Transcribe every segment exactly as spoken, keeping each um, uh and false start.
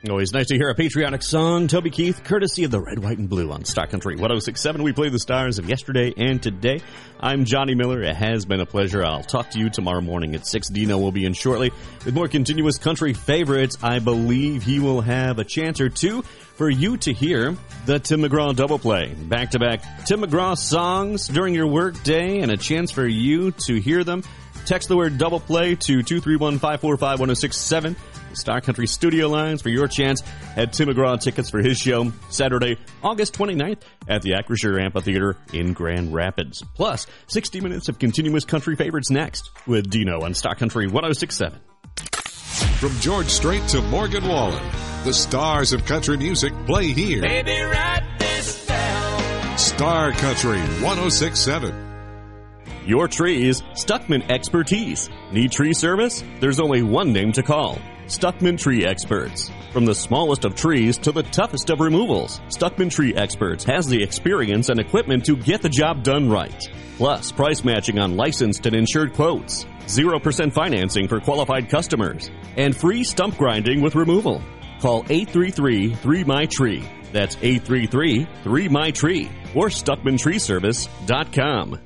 Always nice to hear a patriotic song. Toby Keith, courtesy of the Red, White, and Blue on Star Country one oh six point seven. We play the stars of yesterday and today. I'm Johnny Miller. It has been a pleasure. I'll talk to you tomorrow morning at six. Dino will be in shortly with more continuous country favorites. I believe he will have a chance or two for you to hear the Tim McGraw double play. Back-to-back Tim McGraw songs during your work day and a chance for you to hear them. Text the word double play to two three one, five four five, one oh six seven. Star Country studio lines for your chance at Tim McGraw tickets for his show Saturday, August twenty-ninth at the Acrisure Amphitheater in Grand Rapids. Plus, sixty minutes of continuous country favorites next with Dino on Star Country one oh six point seven. From George Strait to Morgan Wallen, the stars of country music play here. Baby, write this down. Star Country one oh six point seven. Your trees, Stuckman expertise. Need tree service? There's only one name to call. Stuckman Tree Experts. From the smallest of trees to the toughest of removals, Stuckman Tree Experts has the experience and equipment to get the job done right. Plus, price matching on licensed and insured quotes, zero percent financing for qualified customers, and free stump grinding with removal. Call eight three three, three M Y tree. That's eight three three, three M Y tree or stuckman tree service dot com.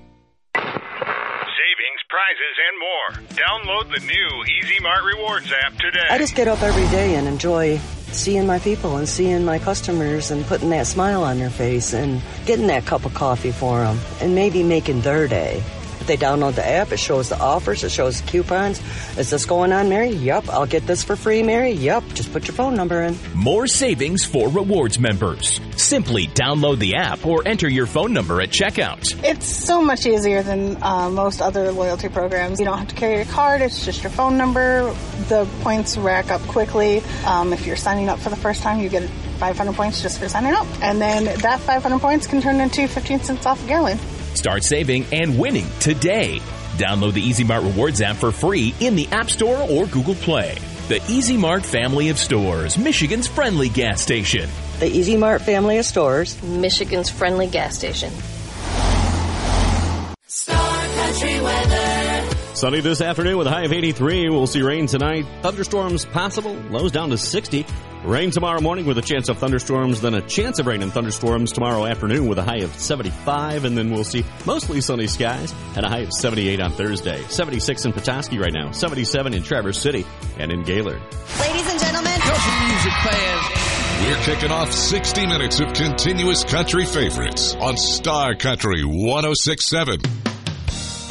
Prizes and more. Download the new Easy Mart Rewards app today. I just get up every day and enjoy seeing my people and seeing my customers and putting that smile on their face and getting that cup of coffee for them and maybe making their day. If they download the app, it shows the offers, it shows the coupons. Is this going on, Mary? Yup. I'll get this for free, Mary? Yup. Just put your phone number in. More savings for rewards members. Simply download the app or enter your phone number at checkout. It's so much easier than uh, most other loyalty programs. You don't have to carry your card. It's just your phone number. The points rack up quickly. Um, if you're signing up for the first time, you get five hundred points just for signing up. And then that five hundred points can turn into fifteen cents off a gallon. Start saving and winning today. Download the Easy Mart Rewards app for free in the App Store or Google Play. The Easy Mart family of stores, Michigan's friendly gas station. The Easy Mart family of stores, Michigan's friendly gas station. Star Country weather. Sunny this afternoon with a high of eighty-three. We'll see rain tonight. Thunderstorms possible. Lows down to sixty. Rain tomorrow morning with a chance of thunderstorms, then a chance of rain and thunderstorms tomorrow afternoon with a high of seventy-five, and then we'll see mostly sunny skies and a high of seventy-eight on Thursday. seventy-six in Petoskey right now, seventy-seven in Traverse City and in Gaylord. Ladies and gentlemen, Country music fans. We're kicking off sixty minutes of continuous country favorites on Star Country one oh six point seven.